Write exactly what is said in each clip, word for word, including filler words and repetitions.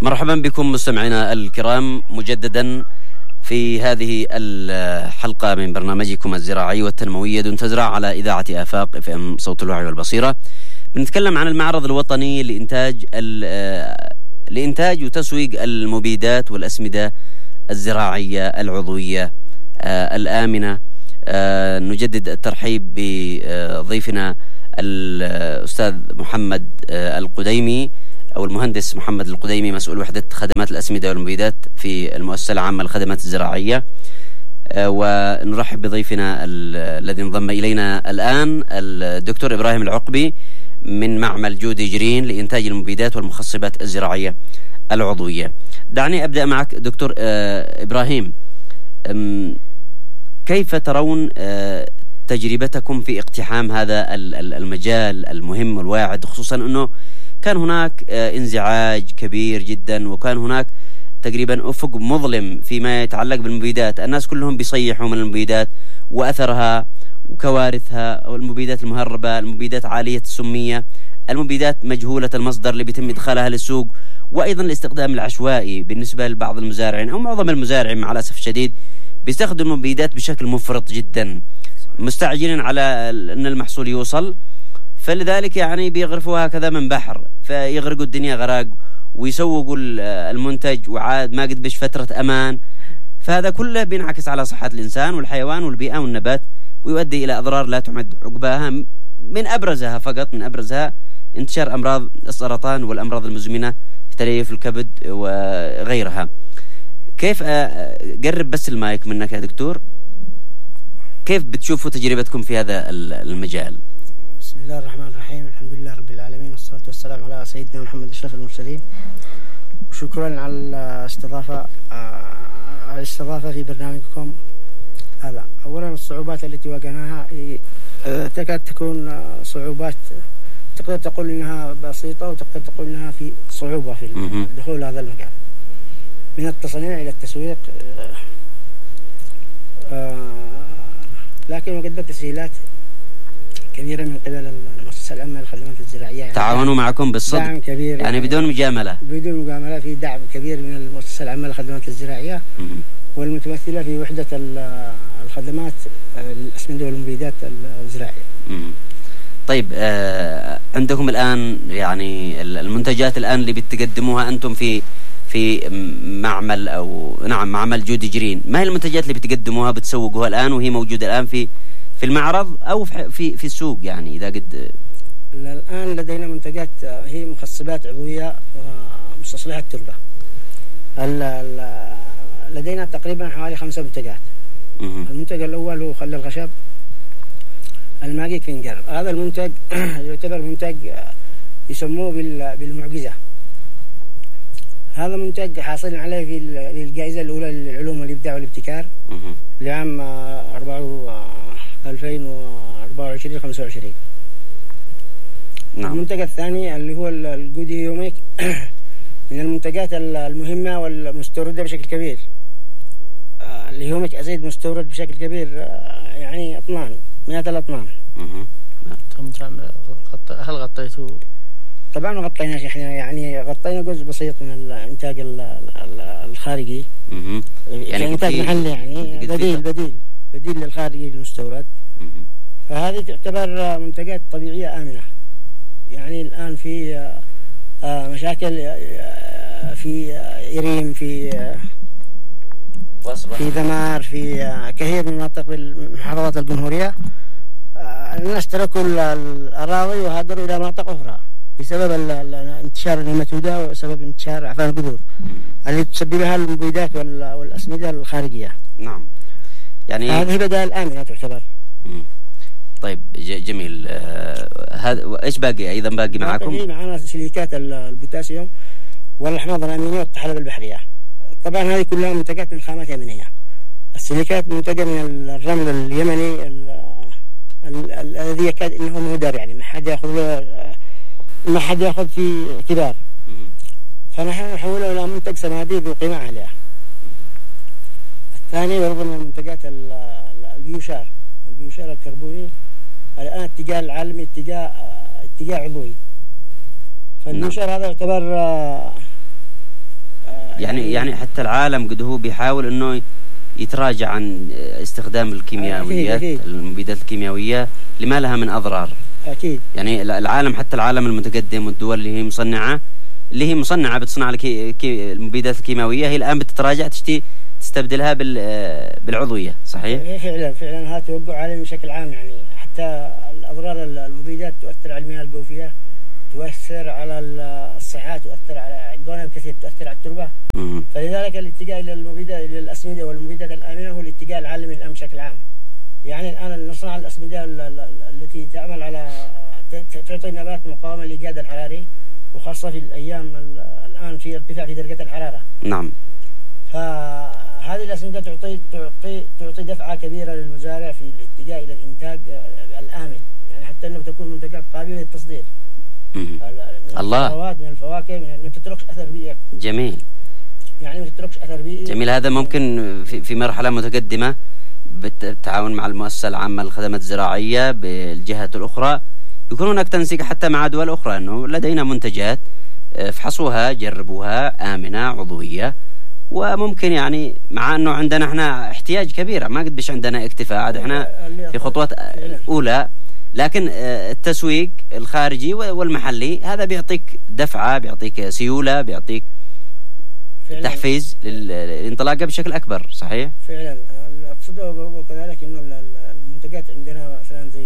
مرحبا بكم مستمعينا الكرام مجددا في هذه الحلقة من برنامجكم الزراعي والتنموي دون تزرع على إذاعة آفاق اف ام صوت الوعي والبصيرة. بنتكلم عن المعرض الوطني لإنتاج لإنتاج وتسويق المبيدات والأسمدة الزراعية العضوية الآمنة. نجدد الترحيب بضيفنا الأستاذ محمد القديمي أو المهندس محمد القديمي، مسؤول وحدة خدمات الأسمدة والمبيدات في المؤسسة العامة للخدمات الزراعية. ونرحب بضيفنا الذي انضم إلينا الآن الدكتور إبراهيم العقبي من معمل جودي جرين لإنتاج المبيدات والمخصبات الزراعية العضوية. دعني أبدأ معك دكتور إبراهيم، كيف ترون تجربتكم في اقتحام هذا المجال المهم والواعد، خصوصا أنه كان هناك انزعاج كبير جدا وكان هناك تقريبا أفق مظلم فيما يتعلق بالمبيدات، الناس كلهم بيصيحوا من المبيدات وأثرها وكوارثها، والمبيدات المهربة، المبيدات عالية السمية، المبيدات مجهولة المصدر اللي بيتم إدخالها للسوق، وأيضا الاستخدام العشوائي بالنسبة لبعض المزارعين أو معظم المزارعين مع الأسف الشديد بيستخدموا المبيدات بشكل مفرط جدا، مستعجلين على أن المحصول يوصل، فلذلك يعني بيغرفوها كذا من بحر فيغرقوا الدنيا غراق ويسوقوا المنتج وعاد ما قد بش فترة أمان. فهذا كله بينعكس على صحة الإنسان والحيوان والبيئة والنبات ويؤدي إلى أضرار لا تعد عقباها، من أبرزها فقط من أبرزها انتشار أمراض السرطان والأمراض المزمنة في تليف الكبد وغيرها. كيف قرب بس المايك منك يا دكتور، كيف بتشوفوا تجربتكم في هذا المجال؟ بسم الله الرحمن الرحيم، الحمد لله رب العالمين، والصلاة والسلام على سيدنا محمد أشرف المرسلين، وشكرا على الاستضافة على الاستضافة في برنامجكم هذا. أولا الصعوبات التي واجهناها تكاد تكون صعوبات تقدر تقول إنها بسيطة وتقدر تقول إنها في صعوبة في دخول هذا المجال، من التصنيع إلى التسويق، لكن وجدت تسهيلات كبيرة من قبل المؤسسة العامة للخدمات الزراعية. يعني تعاونوا معكم بالصدق، دعم كبير يعني بدون مجاملة بدون مجاملة في دعم كبير من المؤسسة العامة للخدمات الزراعية والمتمثلة في وحدة الخدمات الأسمدة والمبيدات الزراعية. طيب آه عندكم الآن يعني المنتجات الآن اللي بتقدموها أنتم في في معمل أو نعم معمل جودي جرين، ما هي المنتجات اللي بتقدموها بتسوقوها الآن وهي موجودة الآن في في المعرض أو في في السوق؟ يعني إذا قد الآن لدينا منتجات هي مخصبات عضوية ومستصلحة تربة. لدينا تقريبا حوالي خمسة منتجات. المنتج الأول هو خل الخشب الماجيك فينجر. هذا المنتج يعتبر منتج يسموه بالمعجزة. هذا منتج حاصل عليه في الجائزة الأولى للعلوم والإبداع والابتكار لعام ألفين وأربعة وعشرين خمسة وعشرين. نعم. المنتج الثاني اللي هو الجودي يوميك من المنتجات المهمة والمستوردة بشكل كبير. اليوميك أزيد مستورد بشكل كبير، يعني أطنان مئات الأطنان. هل غطيتوا؟ طبعا ما غطيناش احنا، يعني غطينا جزء بسيط من الانتاج الخارجي، يعني انتاج محلي، يعني بديل بديل بديل للخارجي المستورد. فهذه تعتبر منتجات طبيعية آمنة. يعني الآن في مشاكل في إريم، في في ذمار، في كثير من مناطق المحافظات الجمهورية، الناس تركوا الأراضي وهاجروا إلى مناطق أخرى بسبب انتشار النيماتودا وسبب انتشار عفان البذور اللي تسببها المبيدات والأسمدة الخارجية. نعم. يعني هذه بدائل آمنة تعتبر. مم. طيب جميل. هذا آه ايش باقي ايضا باقي معكم؟ باقي معنا سيليكات البوتاسيوم والاحماض الامينيه والطحالب البحريه. طبعا هذه كلها منتجات من خامات يمنيه. السيليكات منتجه من الرمل اليمني الذي يكاد انه مهدر، يعني ما حد ياخذ ما حد ياخذ في اعتبار، فنحن نحوله الى منتج سمادي ذو قيمه عاليه. الثاني برضه من المنتجات البيوشار البيوشار الكربوني. الآن اتجاه العالمي اتجاه اتجاه عضوي. فالبيوشار هذا يعتبر يعني يعني حتى العالم قد هو بيحاول انه يتراجع عن استخدام الكيميائيات أكيد أكيد. المبيدات الكيميائية لما لها من أضرار. أكيد. يعني العالم حتى العالم المتقدم والدول اللي هي مصنعة اللي هي مصنعة بتصنع الكي... المبيدات الكيماوية هي الآن بتتراجع تشتي تستبدلها بال... بالعضوية. صحيح؟ فعلا فعلا هذا توقع عالمي بشكل عام. يعني حتى الأضرار المبيدات تؤثر على المياه الجوفية، تؤثر على الصحة، تؤثر على جوانب كثير، تؤثر على التربة. مم. فلذلك الاتجاه إلى المبيدات إلى الأسمدة والمبيدات الآمنة هو الاتجاه العالمي الآن بشكل عام. يعني الآن نصنع الأسمدة التي تعمل على تعطي النبات مقاومة للإجهاد الحراري، وخاصة في الأيام الآن في ارتفاع في درجة الحرارة. نعم. فهذه الأسمدة تعطي تعطي تعطي دفعة كبيرة للمزارع في الاتجاه إلى الإنتاج الآمن، يعني حتى أنه تكون منتجات قابلة للتصدير. الله. من الفواكه من ما تتركش أثر بيئي. جميل. يعني ما تتركش أثر بيئي. جميل. هذا ممكن في في مرحلة متقدمة بالتعاون مع المؤسسة العامة للخدمات الزراعية بالجهات الأخرى يكون هناك تنسيق حتى مع دول أخرى، أنه لدينا منتجات افحصوها جربوها آمنة عضوية، وممكن يعني مع أنه عندنا احنا احتياج كبير، ما قد بش عندنا اكتفاء، احنا في خطوات أولى، لكن التسويق الخارجي والمحلي هذا بيعطيك دفعة، بيعطيك سيولة، بيعطيك تحفيز للانطلاقة بشكل أكبر. صحيح؟ فعلا. أقصد برضو كذلك إنه المنتجات عندنا مثلا زي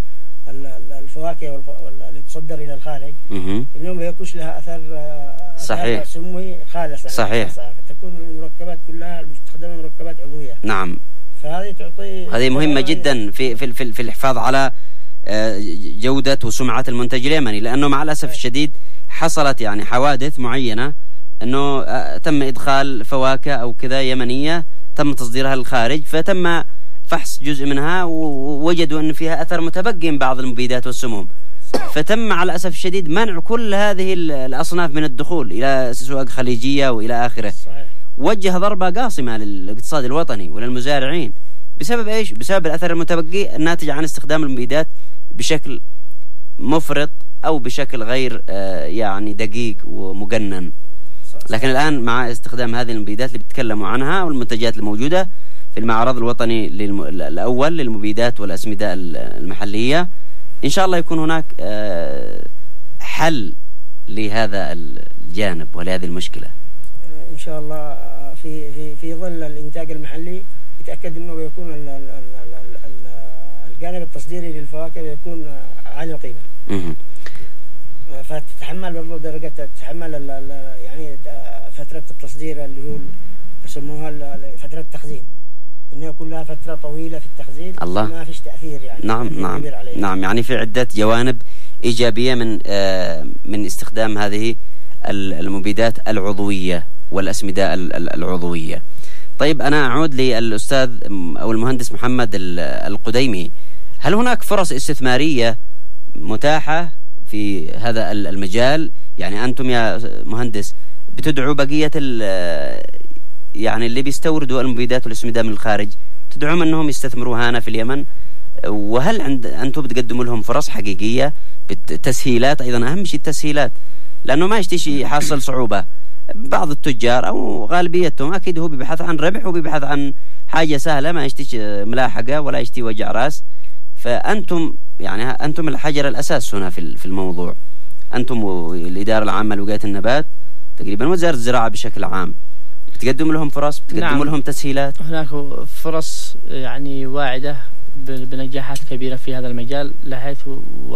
الفواكه اللي تصدر إلى الخارج إنهم ما يكونش لها أثر صحيح سموي خالص. صحيح. فتكون المركبات كلها مستخدمة مركبات عضوية. نعم. فهذه تعطي هذه مهمة جدا في في في, في الحفاظ على جودة وسمعة المنتج اليمني، لأنه مع الأسف الشديد حصلت يعني حوادث معينة أنه تم إدخال فواكه أو كذا يمنية تم تصديرها للخارج، فتم فحص جزء منها ووجدوا أن فيها أثر متبقي من بعض المبيدات والسموم، فتم على الأسف الشديد منع كل هذه الأصناف من الدخول إلى أسواق خليجية وإلى آخره. صحيح. وجه ضربة قاصمة للاقتصاد الوطني وللمزارعين بسبب إيش؟ بسبب الأثر المتبقي الناتج عن استخدام المبيدات بشكل مفرط أو بشكل غير يعني دقيق ومقنن. لكن الآن مع استخدام هذه المبيدات اللي بتكلموا عنها والمنتجات الموجودة في المعرض الوطني الأول للمبيدات والأسمدة المحلية، إن شاء الله يكون هناك حل لهذا الجانب ولهذه المشكلة إن شاء الله. في في في ظل الإنتاج المحلي يتأكد إنه بيكون ال ال ال ال الجانب التصديري للفواكه بيكون عالي القيمة، فتتحمل برضه درجة تتحمل يعني فترة التصدير اللي هو يسموها فترة التخزين، إنها كلها فترة طويلة في التخزين. الله. ما فيش تأثير يعني. نعم نعم نعم. يعني في عدة جوانب إيجابية من آه من استخدام هذه المبيدات العضوية والأسمدة العضوية. طيب أنا أعود للأستاذ أو المهندس محمد القديمي، هل هناك فرص استثمارية متاحة في هذا المجال؟ يعني أنتم يا مهندس بتدعوا بقية يعني اللي بيستوردوا المبيدات والأسمدة من الخارج تدعوهم أنهم يستثمروا هنا في اليمن، وهل عند أنتم بتقدموا لهم فرص حقيقية بالتسهيلات؟ أيضا أهم شيء التسهيلات، لأنه ما يشتي يحصل صعوبة. بعض التجار أو غالبيتهم أكيد هو بيبحث عن ربح وبيبحث عن حاجة سهلة، ما يشتي ملاحقة ولا يشتي وجع راس. فأنتم يعني أنتم الحجر الأساس هنا في في الموضوع، أنتم والإدارة العامة لوقاية النبات تقريبا وزارة الزراعة بشكل عام، بتقدموا لهم فرص، بتقدموا نعم. لهم تسهيلات. هناك فرص يعني واعدة بنجاحات كبيرة في هذا المجال، لحيث و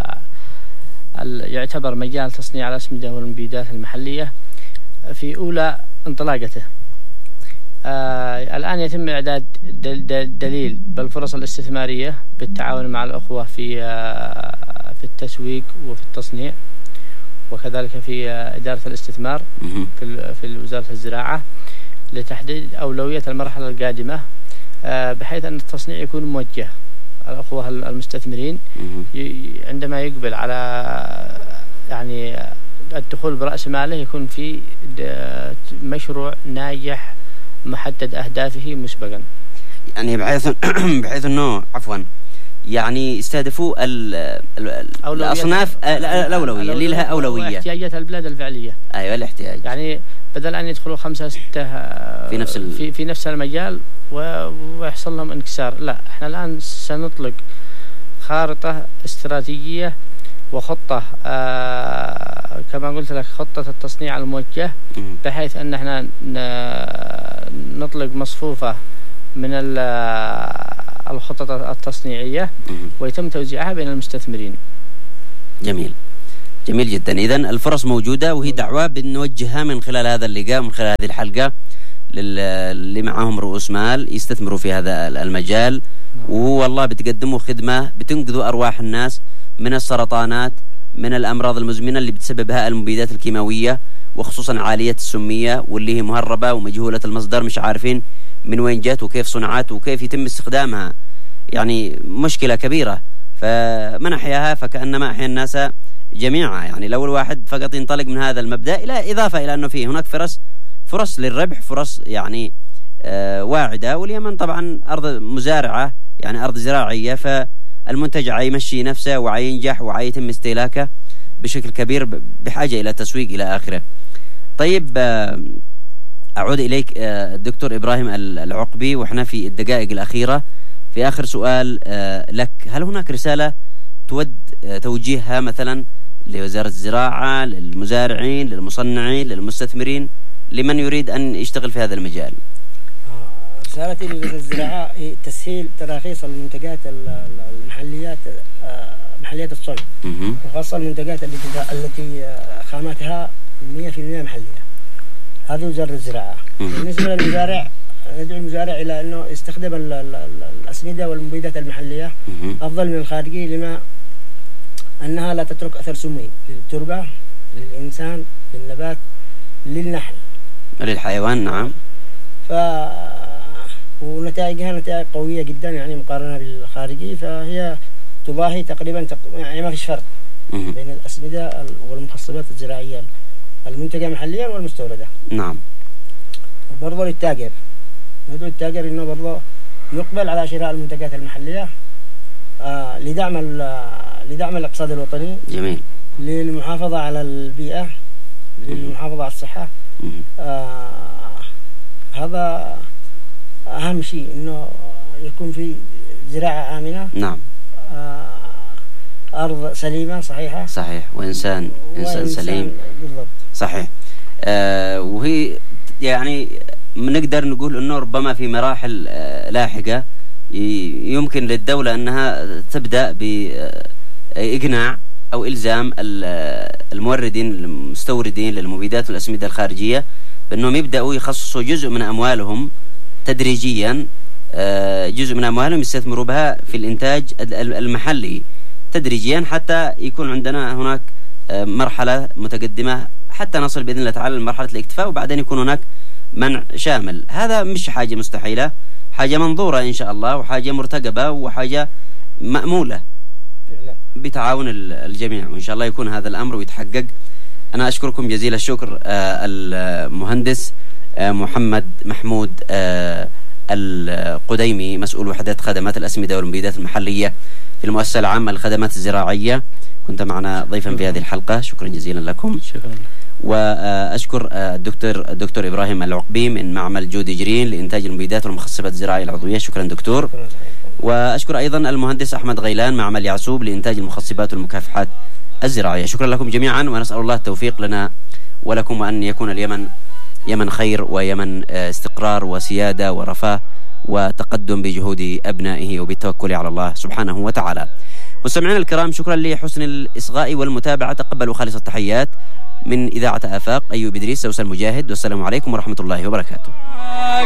يعتبر مجال تصنيع الأسمدة والمبيدات المحلية في أولى انطلاقته. آه الآن يتم إعداد دل دليل بالفرص الاستثمارية بالتعاون مع الأخوة في آه في التسويق وفي التصنيع، وكذلك في آه إدارة الاستثمار في في وزارة الزراعة، لتحديد أولوية المرحلة القادمة، آه بحيث أن التصنيع يكون موجه. الأخوة المستثمرين عندما يقبل على يعني الدخول برأس ماله يكون في مشروع ناجح محدد أهدافه مسبقا، يعني بحيث بحيث أنه عفوا يعني يستهدفوا الأصناف الأولوية اللي لها أولوية، احتياجات البلاد الفعلية. أيوة الاحتياج. يعني بدل أن يدخلوا خمسة ستة في نفس ال... في في نفس المجال ويحصل لهم انكسار. لا، احنا الآن سنطلق خارطة استراتيجية وخطة آه كما قلت لك، خطة التصنيع الموجه، بحيث أن احنا نطلق مصفوفة من الخطط التصنيعية ويتم توزيعها بين المستثمرين. جميل جميل جدا. إذن الفرص موجودة، وهي دعوة بنوجهها من خلال هذا اللقاء ومن خلال هذه الحلقة اللي معهم رؤوس مال يستثمروا في هذا المجال، والله بتقدموا خدمة بتنقذوا أرواح الناس من السرطانات، من الأمراض المزمنة اللي بتسببها المبيدات الكيماوية، وخصوصا عالية السمية واللي هي مهربة ومجهولة المصدر، مش عارفين من وين جات وكيف صنعت وكيف يتم استخدامها. يعني مشكلة كبيرة، فمن أحياها فكأنما أحيا الناس جميعا. يعني لو الواحد فقط ينطلق من هذا المبدأ، إلى إضافة إلى أنه فيه هناك فرص فرص للربح، فرص يعني آه واعدة. واليمن طبعا أرض مزارعة، يعني أرض زراعية، فالمنتج عيمشي نفسه وعينجح وعيتم استهلاكه بشكل كبير، بحاجة إلى تسويق إلى آخره. طيب آه أعود إليك آه الدكتور إبراهيم العقبي، وإحنا في الدقائق الأخيرة في آخر سؤال آه لك. هل هناك رسالة تود آه توجيهها مثلا لوزارة الزراعة، للمزارعين، للمصنعين، للمستثمرين، لمن يريد أن يشتغل في هذا المجال؟ رسالتي لوزارة الزراعة هي تسهيل تراخيص المنتجات المحليات، محليات الصنع، وخاصة المنتجات التي خاماتها مئة بالمئة محلية. هذه وزارة الزراعة. بالنسبة للمزارع، ندعو المزارع إلى أنه يستخدم الأسمدة والمبيدات المحلية أفضل من الخارجية، لما أنها لا تترك أثر سمي للتربة، للإنسان، للنبات، للنحل، للحيوان. نعم. ف ونتائجها نتائج قوية جدا، يعني مقارنة بالخارجي، فهي تضاهي تقريبا تق... يعني ما فيش فرق بين الأسمدة والمخصبات الزراعية المنتجة محليا والمستوردة. نعم. وبرضه للتاجر، ندعو التاجر إنه برضه يقبل على شراء المنتجات المحلية آه لدعم لدعم الاقتصاد الوطني. جميل. للمحافظة على البيئة، للمحافظة على الصحة. آه هذا أهم شيء، إنه يكون في زراعة آمنة. نعم. آه أرض سليمة صحيحة. صحيح. وإنسان إنسان سليم. بالضبط. صحيح. آه وهي يعني نقدر نقول إنه ربما في مراحل آه لاحقة يمكن للدولة أنها تبدأ بإقناع أو إلزام الموردين المستوردين للمبيدات والأسمدة الخارجية بأنهم يبدأوا يخصصوا جزء من أموالهم تدريجيا، جزء من أموالهم يستثمروا بها في الإنتاج المحلي تدريجيا، حتى يكون عندنا هناك مرحلة متقدمة حتى نصل بإذن الله تعالى لمرحلة الاكتفاء، وبعدين يكون هناك منع شامل. هذا مش حاجة مستحيلة، حاجة منظورة إن شاء الله، وحاجة مرتقبة، وحاجة مأمولة بتعاون الجميع، وإن شاء الله يكون هذا الأمر ويتحقق. أنا أشكركم جزيل الشكر آه المهندس آه محمد محمود آه القديمي، مسؤول وحدة خدمات الأسمدة والمبيدات المحلية في المؤسسة العامة للخدمات الزراعية، كنت معنا ضيفا في هذه الحلقة. شكرا جزيلا لكم. شكرا. وأشكر الدكتور الدكتور إبراهيم العقبي من معمل جودي جرين لإنتاج المبيدات والمخصبات الزراعية العضوية. شكرا دكتور. وأشكر أيضا المهندس أحمد غيلان معمل يعسوب لإنتاج المخصبات والمكافحات الزراعية. شكرا لكم جميعا، ونسأل الله التوفيق لنا ولكم، وأن يكون اليمن يمن خير ويمن استقرار وسيادة ورفاه وتقدم بجهود أبنائه وبالتوكل على الله سبحانه وتعالى. مستمعينا الكرام، شكرا لحسن الإصغاء والمتابعة، تقبلوا خالص التحيات من إذاعة آفاق. أيوب إدريس، سوسن مجاهد، والسلام عليكم ورحمة الله وبركاته.